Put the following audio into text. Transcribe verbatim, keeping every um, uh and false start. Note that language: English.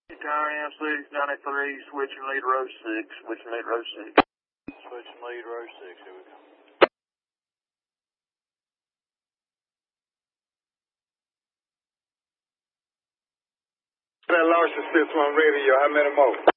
Tower M six ninety-three, switching lead row six, switching lead row six. Switching lead row six, here we go. That Larson six one radio, how many more?